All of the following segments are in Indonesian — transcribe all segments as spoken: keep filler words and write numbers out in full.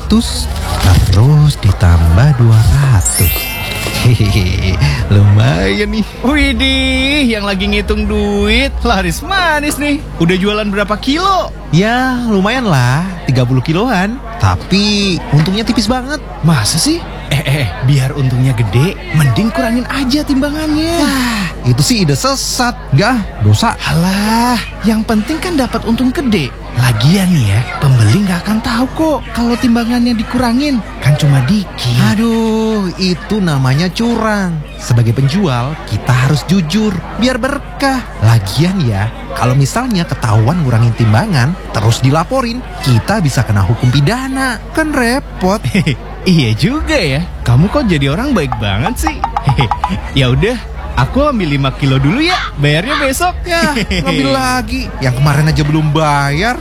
ratus, terus ditambah dua ratus. Hehehe, lumayan nih. Widih, yang lagi ngitung duit laris manis nih. Udah jualan berapa kilo? Ya lumayan lah, tiga puluh kiloan. Tapi untungnya tipis banget. Masa sih? Eh, eh, biar untungnya gede, mending kurangin aja timbangannya. Wah, itu sih ide sesat. Gak, dosa. Alah, yang penting kan dapat untung gede. Lagian nih ya, pembeli nggak akan tahu kok kalau timbangannya dikurangin. Kan cuma dikit. Aduh, itu namanya curang. Sebagai penjual, kita harus jujur, biar berkah. Lagian ya, kalau misalnya ketahuan ngurangin timbangan, terus dilaporin, kita bisa kena hukum pidana. Kan repot. Iya juga ya. Kamu kok jadi orang baik banget sih. Ya udah, aku ambil lima kilo dulu ya. Bayarnya besok. Ya, ngambil lagi. Yang kemarin aja belum bayar.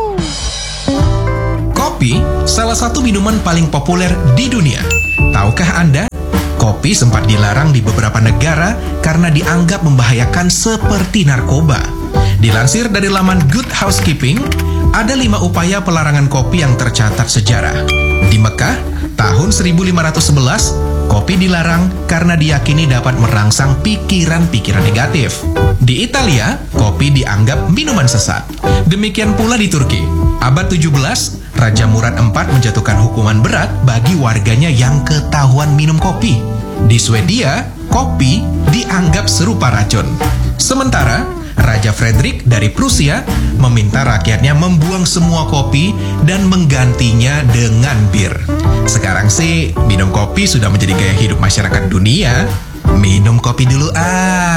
Kopi, salah satu minuman paling populer di dunia. Tahukah Anda? Kopi sempat dilarang di beberapa negara karena dianggap membahayakan seperti narkoba. Dilansir dari laman Good Housekeeping, ada lima upaya pelarangan kopi yang tercatat sejarah. Di Mekah, tahun seribu lima ratus sebelas, kopi dilarang karena diyakini dapat merangsang pikiran-pikiran negatif. Di Italia, kopi dianggap minuman sesat. Demikian pula di Turki. Abad tujuh belas, Raja Murad keempat menjatuhkan hukuman berat bagi warganya yang ketahuan minum kopi. Di Swedia, kopi dianggap serupa racun. Sementara, Raja Frederick dari Prusia meminta rakyatnya membuang semua kopi dan menggantinya dengan bir. Sekarang sih, minum kopi sudah menjadi gaya hidup masyarakat dunia. Minum kopi dulu ah.